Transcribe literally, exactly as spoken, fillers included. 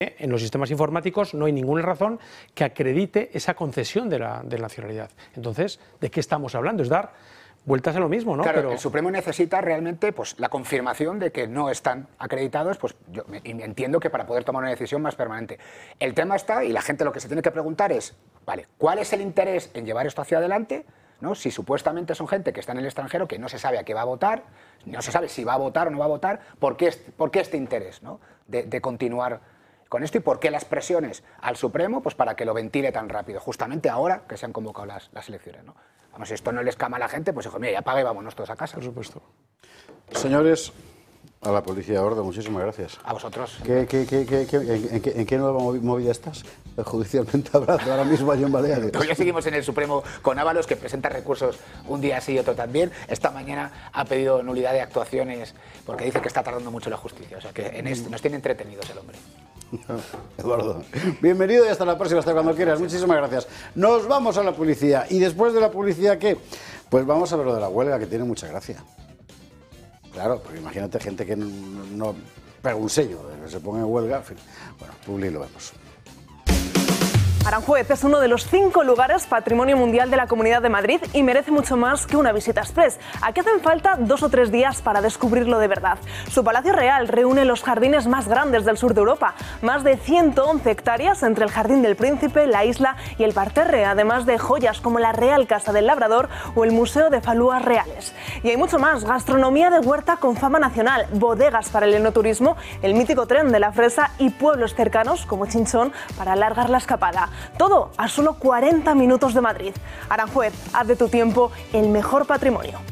En los sistemas informáticos no hay ninguna razón que acredite esa concesión de la, de la nacionalidad. Entonces, ¿de qué estamos hablando? Es dar vueltas a lo mismo, ¿no? Claro, Pero... el Supremo necesita realmente pues, la confirmación de que no están acreditados, pues yo me, y me entiendo que para poder tomar una decisión más permanente. El tema está, y la gente lo que se tiene que preguntar es, vale, ¿cuál es el interés en llevar esto hacia adelante? ¿No? Si supuestamente son gente que está en el extranjero, que no se sabe a qué va a votar, no se sabe si va a votar o no va a votar, ¿por qué, por qué este interés, ¿no? de, de continuar con esto y por qué las presiones al Supremo pues para que lo ventile tan rápido, justamente ahora que se han convocado las, las elecciones, ¿no? Vamos, si esto no les cama a la gente, pues hijo, mira, ya paga y vámonos todos a casa. Por supuesto. Señores, a la policía de Ordo, muchísimas gracias. A vosotros. ¿Qué, qué, qué, qué, qué, en, qué, ¿En qué nueva movida estás? Judicialmente hablando, ahora mismo allí en Baleares. Hoy ya seguimos en el Supremo con Ábalos, que presenta recursos un día sí y otro también. Esta mañana ha pedido nulidad de actuaciones porque dice que está tardando mucho la justicia. O sea, que en este, nos tiene entretenidos el hombre. Eduardo, bienvenido y hasta la próxima, hasta cuando quieras. Muchísimas gracias. Nos vamos a la publicidad. ¿Y después de la publicidad qué? Pues vamos a ver lo de la huelga, que tiene mucha gracia. Claro, porque imagínate gente que no, no pega un sello, que se ponga en huelga. En fin. Bueno, publi lo vemos. Aranjuez es uno de los cinco lugares Patrimonio Mundial de la Comunidad de Madrid y merece mucho más que una visita express. Aquí hacen falta dos o tres días para descubrirlo de verdad. Su Palacio Real reúne los jardines más grandes del sur de Europa, más de ciento once hectáreas entre el Jardín del Príncipe, la isla y el parterre, además de joyas como la Real Casa del Labrador o el Museo de Falúas Reales. Y hay mucho más: gastronomía de huerta con fama nacional, bodegas para el enoturismo, el mítico tren de la fresa y pueblos cercanos como Chinchón para alargar la escapada. Todo a solo cuarenta minutos de Madrid. Aranjuez, haz de tu tiempo el mejor patrimonio.